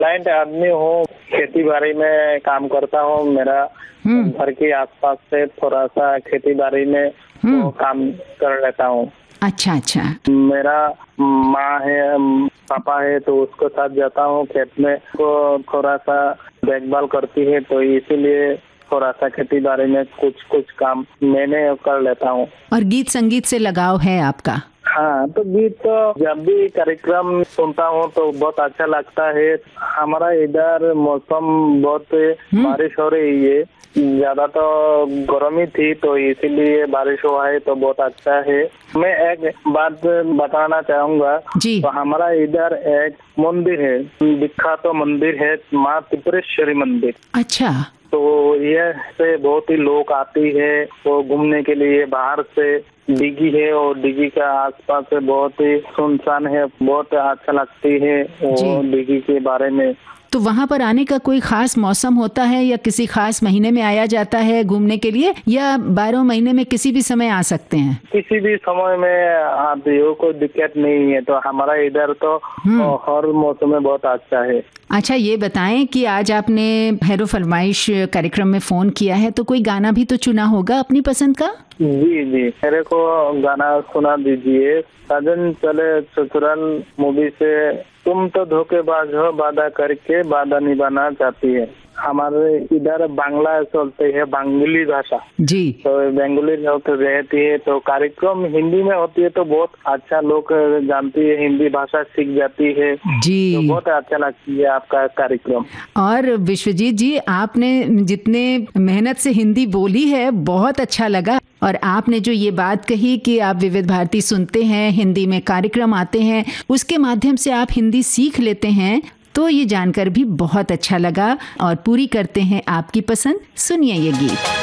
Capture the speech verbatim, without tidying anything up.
Client आदमी हूँ, खेती बाड़ी में काम करता हूँ। मेरा घर के आसपास से थोड़ा सा खेती बाड़ी में तो काम कर लेता हूँ। अच्छा अच्छा। मेरा माँ है, पापा है, तो उसके साथ जाता हूँ खेत में, तो थोड़ा सा देखभाल करती है, तो इसीलिए थोड़ा सा खेती बाड़ी में कुछ कुछ काम मैंने कर लेता हूँ। और गीत संगीत से लगाव है आपका? हाँ, तो गीत तो जब भी कार्यक्रम सुनता हूँ तो बहुत अच्छा लगता है। हमारा इधर मौसम बहुत बारिश हो रही है, ज्यादा तो गर्मी थी, तो इसीलिए बारिश हुआ है, तो बहुत अच्छा है। मैं एक बात बताना चाहूँगा। तो हमारा इधर एक मंदिर है, विख्यात तो मंदिर है, माँ त्रिपुरेश्वरी मंदिर। अच्छा। तो ये से बहुत ही लोग आती है वो घूमने के लिए। बाहर से डिगी है और डिगी का आसपास से बहुत ही सुनसान है, बहुत अच्छा लगती है वो डिगी के बारे में। तो वहाँ पर आने का कोई खास मौसम होता है या किसी खास महीने में आया जाता है घूमने के लिए, या बारह महीने में किसी भी समय आ सकते हैं? किसी भी समय में आते हो, कोई दिक्कत नहीं है। तो हमारा इधर तो हर मौसम में बहुत अच्छा है। अच्छा, ये बताएं कि आज आपने भैरव फरमाइश कार्यक्रम में फोन किया है, तो कोई गाना भी तो चुना होगा अपनी पसंद का? जी जी, मेरे को गाना सुना दीजिए। साजन चले ससुराल मूवी से, तुम तो धोखेबाज हो, वादा करके वादा निभाना चाहती है। हमारे इधर बांग्ला चलते है, बंगाली भाषा जी, तो बंगाली लोग रहती है, तो कार्यक्रम हिंदी में होती है, तो बहुत अच्छा लोग जानती है, हिंदी भाषा सीख जाती है जी। तो बहुत अच्छा लगती है आपका कार्यक्रम। और विश्वजीत जी, आपने जितने मेहनत से हिंदी बोली है, बहुत अच्छा लगा। और आपने जो ये बात कही कि आप विविध भारती सुनते हैं, हिंदी में कार्यक्रम आते हैं, उसके माध्यम से आप हिंदी सीख लेते हैं, तो ये जानकर भी बहुत अच्छा लगा। और पूरी करते हैं आपकी पसंद, सुनिए ये गीत।